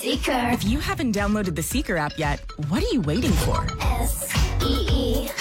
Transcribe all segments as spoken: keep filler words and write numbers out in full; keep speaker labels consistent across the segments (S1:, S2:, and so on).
S1: Seeker.
S2: If you haven't downloaded the Seeker app yet, what are you waiting for?
S1: S E E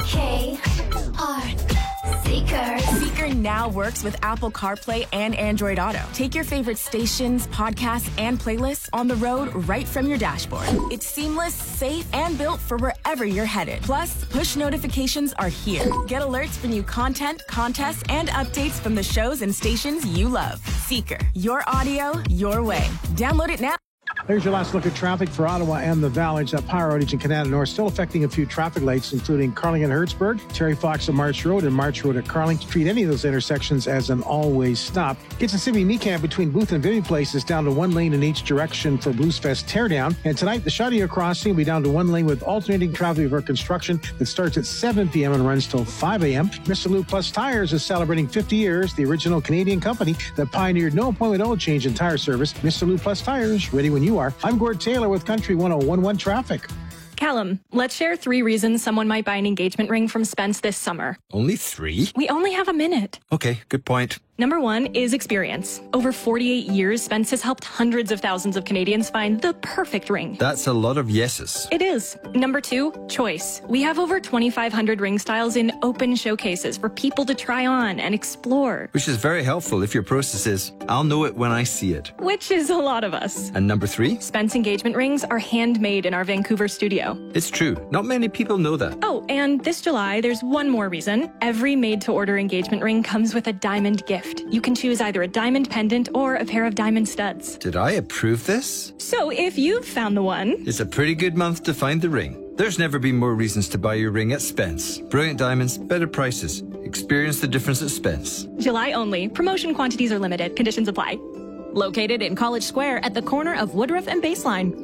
S1: K R. Seeker.
S2: Seeker now works with Apple CarPlay and Android Auto. Take your favorite stations, podcasts, and playlists on the road right from your dashboard. It's seamless, safe, and built for wherever you're headed. Plus, push notifications are here. Get alerts for new content, contests, and updates from the shows and stations you love. Seeker. Your audio, your way. Download it now.
S3: There's your last look at traffic for Ottawa and the Valley. That power outage in Canada North still affecting a few traffic lights, including Carling and Hertzberg, Terry Fox and March Road, and March Road at Carling. Treat any of those intersections as an always stop. Gitson Nicamp between Booth and Vivian Place is down to one lane in each direction for Blues Fest teardown. And tonight, the Chaudière Crossing will be down to one lane with alternating traffic for construction that starts at seven p.m. and runs till five a.m. Mister Lou Plus Tires is celebrating fifty years, the original Canadian company that pioneered no appointment oil change in tire service. Mister Lou Plus Tires, ready when you are. I'm Gord Taylor with Country one oh one one Traffic.
S4: Callum, let's share three reasons someone might buy an engagement ring from Spence this summer.
S5: Only three?
S4: We only have a minute.
S5: Okay, good point.
S4: Number one is experience. Over forty-eight years, Spence has helped hundreds of thousands of Canadians find the perfect ring.
S5: That's a lot of yeses.
S4: It is. Number two, choice. We have over twenty-five hundred ring styles in open showcases for people to try on and explore.
S5: Which is very helpful if your process is, I'll know it when I see it.
S4: Which is a lot of us.
S5: And number three?
S4: Spence engagement rings are handmade in our Vancouver studio.
S5: It's true. Not many people know that.
S4: Oh, and this July, there's one more reason. Every made-to-order engagement ring comes with a diamond gift. You can choose either a diamond pendant or a pair of diamond studs.
S5: Did I approve this?
S4: So if you've found the one...
S5: It's a pretty good month to find the ring. There's never been more reasons to buy your ring at Spence. Brilliant diamonds, better prices. Experience the difference at Spence.
S4: July only. Promotion quantities are limited. Conditions apply. Located in College Square at the corner of Woodruff and Baseline.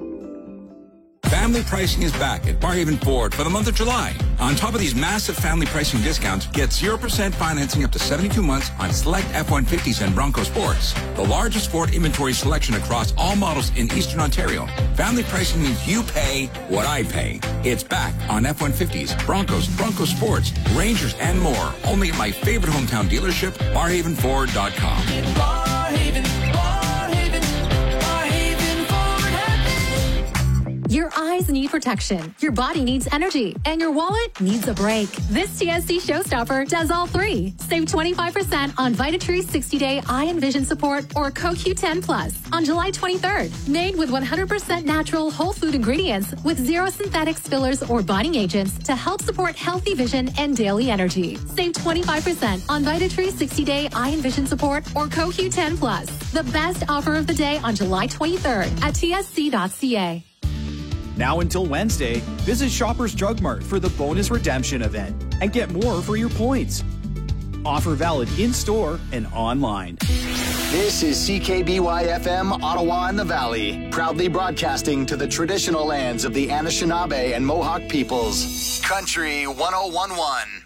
S6: Family pricing is back at Barhaven Ford for the month of July. On top of these massive family pricing discounts, get zero percent financing up to seventy-two months on select F one fifties and Bronco Sports. The largest Ford inventory selection across all models in Eastern Ontario. Family pricing means you pay what I pay. It's back on F one fifties, Broncos, Bronco Sports, Rangers, and more. Only at my favorite hometown dealership, barhaven ford dot com.
S7: Barhaven, Barhaven, Barhaven Ford happy.
S8: Your eyes need protection, your body needs energy, and your wallet needs a break. This T S C showstopper does all three. Save twenty-five percent on Vitatree sixty-day eye and vision support or Co Q ten Plus on July twenty-third. Made with one hundred percent natural whole food ingredients with zero synthetics, fillers, or binding agents to help support healthy vision and daily energy. Save twenty-five percent on Vitatree sixty-day eye and vision support or Co Q ten Plus. The best offer of the day on July twenty-third at T S C dot C A.
S9: Now until Wednesday, visit Shoppers Drug Mart for the bonus redemption event and get more for your points. Offer valid in-store and online.
S10: This is C K B Y F M, Ottawa and the Valley, proudly broadcasting to the traditional lands of the Anishinaabe and Mohawk peoples. Country one oh one one.